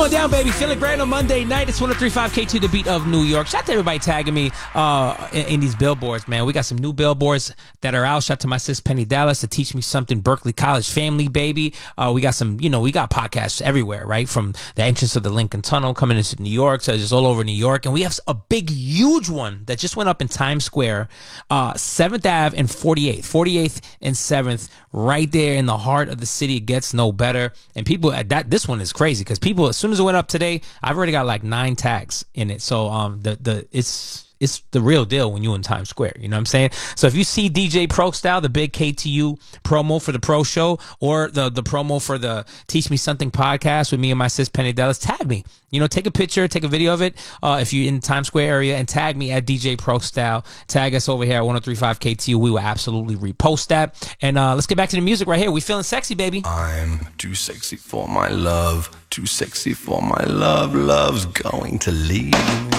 Going down, baby. Feeling great on Monday night. It's 103.5 K2, the beat of New York. Shout out to everybody tagging me in these billboards, man. We got some new billboards that are out. Shout out to my sis Penny Dallas to teach me something. Berkeley College family, baby. We got some, we got podcasts everywhere, right? From the entrance of the Lincoln Tunnel coming into New York, so just all over New York. And we have a big, huge one that just went up in Times Square, 7th Ave and 48th. 48th and 7th, right there in the heart of the city. It gets no better. And people, this one is crazy because people, as soon as it went up today, I've already got like 9 tags in it. So it's the real deal when you're in Times Square. You know what I'm saying? So if you see DJ Pro Style, the big KTU promo for the Pro Show, or the promo for the Teach Me Something podcast with me and my sis Penny Dallas, tag me. Take a picture, take a video of it if you're in the Times Square area, and tag me at DJ Pro Style. Tag us over here at 103.5 KTU. We will absolutely repost that. And let's get back to the music right here. We feeling sexy, baby. I'm too sexy for my love. Too sexy for my love. Love's going to leave.